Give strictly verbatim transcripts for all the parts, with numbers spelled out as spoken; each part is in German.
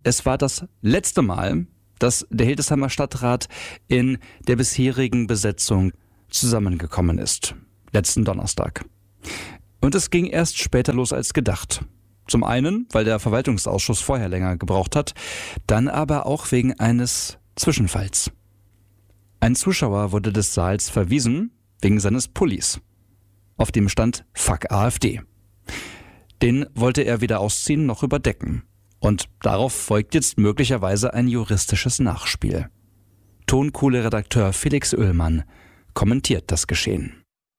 es war das letzte Mal, dass der Hildesheimer Stadtrat in der bisherigen Besetzung zusammengekommen ist. Letzten Donnerstag. Und es ging erst später los als gedacht. Zum einen, weil der Verwaltungsausschuss vorher länger gebraucht hat, dann aber auch wegen eines Zwischenfalls. Ein Zuschauer wurde des Saals verwiesen wegen seines Pullis. Auf dem stand Fuck AfD. Den wollte er weder ausziehen noch überdecken. Und darauf folgt jetzt möglicherweise ein juristisches Nachspiel. Tonkohle-Redakteur Felix Oehlmann kommentiert das Geschehen.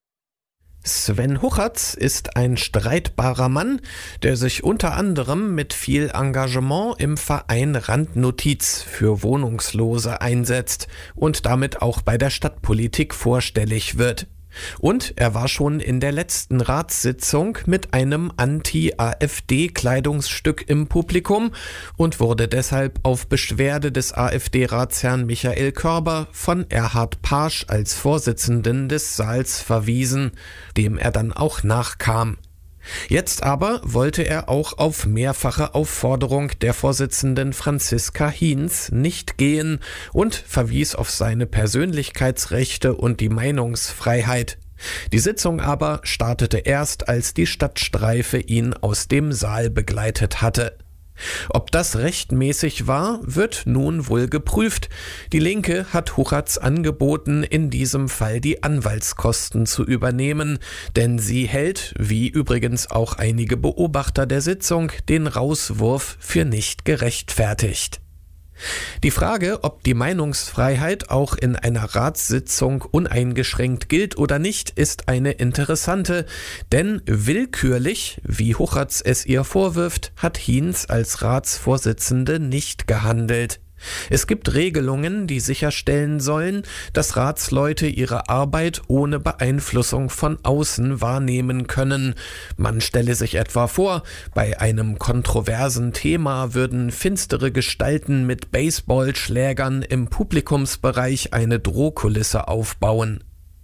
Sven Huchertz ist ein streitbarer Mann, der sich unter anderem mit viel Engagement im Verein Randnotiz für Wohnungslose einsetzt und damit auch bei der Stadtpolitik vorstellig wird. Und er war schon in der letzten Ratssitzung mit einem Anti-AfD-Kleidungsstück im Publikum und wurde deshalb auf Beschwerde des AfD-Ratsherrn Michael Körber von Erhard Paasch als Vorsitzenden des Saals verwiesen, dem er dann auch nachkam. Jetzt aber wollte er auch auf mehrfache Aufforderung der Vorsitzenden Franziska Hinz nicht gehen und verwies auf seine Persönlichkeitsrechte und die Meinungsfreiheit. Die Sitzung aber startete erst, als die Stadtstreife ihn aus dem Saal begleitet hatte. Ob das rechtmäßig war, wird nun wohl geprüft. Die Linke hat Huchertz angeboten, in diesem Fall die Anwaltskosten zu übernehmen, denn sie hält, wie übrigens auch einige Beobachter der Sitzung, den Rauswurf für nicht gerechtfertigt. Die Frage, ob die Meinungsfreiheit auch in einer Ratssitzung uneingeschränkt gilt oder nicht, ist eine interessante, denn willkürlich, wie Huchertz es ihr vorwirft, hat Hinz als Ratsvorsitzende nicht gehandelt. Es gibt Regelungen, die sicherstellen sollen, dass Ratsleute ihre Arbeit ohne Beeinflussung von außen wahrnehmen können. Man stelle sich etwa vor, bei einem kontroversen Thema würden finstere Gestalten mit Baseballschlägern im Publikumsbereich eine Drohkulisse aufbauen.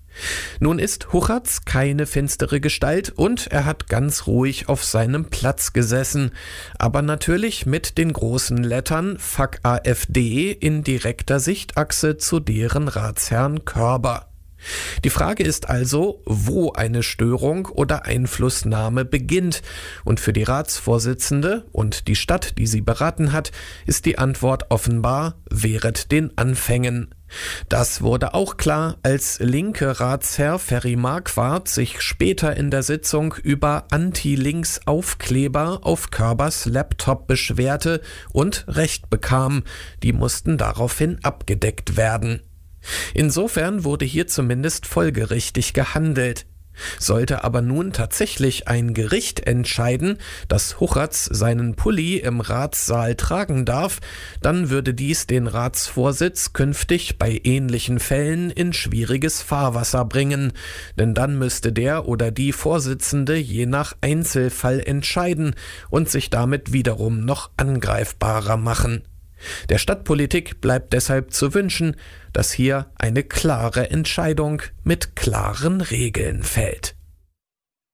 Nun ist Huchertz keine finstere Gestalt und er hat ganz ruhig auf seinem Platz gesessen, aber natürlich mit den großen Lettern Fuck AfD in direkter Sichtachse zu deren Ratsherrn Körber. Die Frage ist also, wo eine Störung oder Einflussnahme beginnt, und für die Ratsvorsitzende und die Stadt, die sie beraten hat, ist die Antwort offenbar: wehret den Anfängen. Das wurde auch klar, als linke Ratsherr Ferry Marquardt sich später in der Sitzung über Anti-Links-Aufkleber auf Körbers Laptop beschwerte und Recht bekam. Die mussten daraufhin abgedeckt werden. Insofern wurde hier zumindest folgerichtig gehandelt. Sollte aber nun tatsächlich ein Gericht entscheiden, dass Huchertz seinen Pulli im Ratssaal tragen darf, dann würde dies den Ratsvorsitz künftig bei ähnlichen Fällen in schwieriges Fahrwasser bringen, denn dann müsste der oder die Vorsitzende je nach Einzelfall entscheiden und sich damit wiederum noch angreifbarer machen. Der Stadtpolitik bleibt deshalb zu wünschen, dass hier eine klare Entscheidung mit klaren Regeln fällt.